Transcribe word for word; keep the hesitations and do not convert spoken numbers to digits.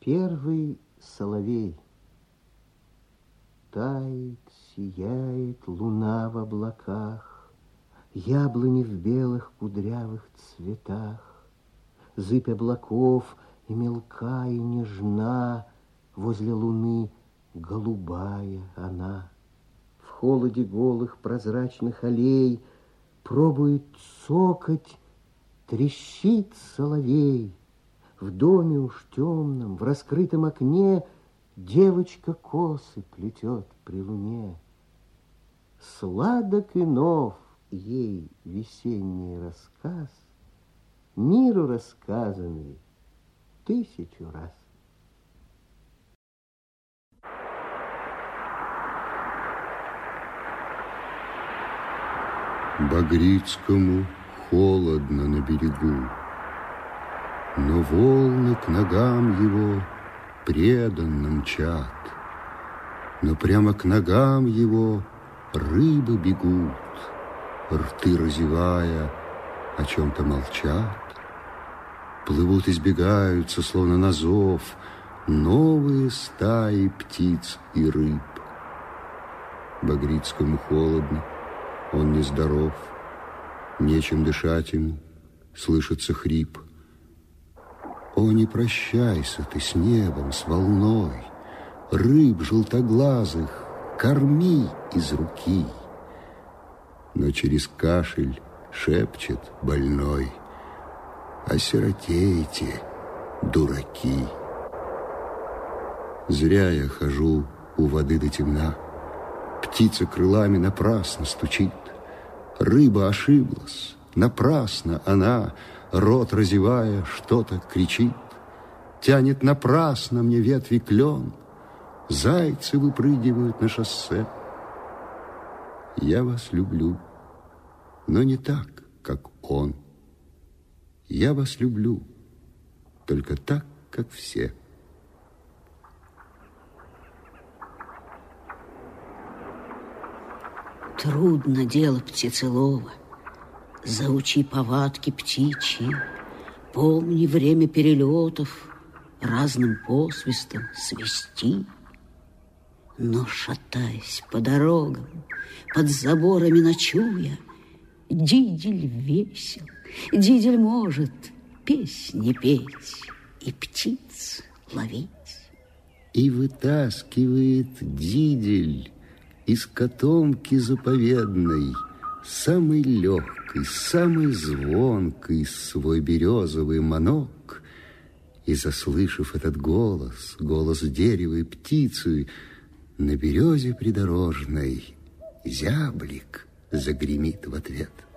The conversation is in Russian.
Первый соловей. Тает, сияет луна в облаках, яблони в белых кудрявых цветах. Зыбь облаков и мелка, и нежна, возле луны голубая она. В холоде голых прозрачных аллей пробует цокать, трещит соловей. В доме уж темном, в раскрытом окне девочка косы плетет при луне. Сладок и нов ей весенний рассказ, миру рассказанный тысячу раз. Багрицкому холодно на берегу, но волны к ногам его преданно мчат, но прямо к ногам его рыбы бегут, рты разевая, о чем-то молчат. Плывут, избегаются, словно на зов, новые стаи птиц и рыб. Багрицкому холодно, он нездоров, нечем дышать ему, слышится хрип. О, не прощайся ты с небом, с волной, рыб желтоглазых корми из руки. Но через кашель шепчет больной: осиротейте, дураки. Зря я хожу у воды до темна, птица крылами напрасно стучит. Рыба ошиблась, напрасно она, рот разевая, что-то кричит. Тянет напрасно мне ветви клен, зайцы выпрыгивают на шоссе. Я вас люблю, но не так, как он. Я вас люблю, только так, как все. Трудно дело птицелова. Заучи повадки птичьи, помни время перелетов, разным посвистом свисти. Но, шатаясь по дорогам, под заборами ночуя, дидель весел, дидель может песни петь и птиц ловить. И вытаскивает дидель из котомки заповедной самый легкий, самый звонкий свой березовый манок. И, заслышав этот голос, голос дерева и птицы, на березе придорожной зяблик загремит в ответ.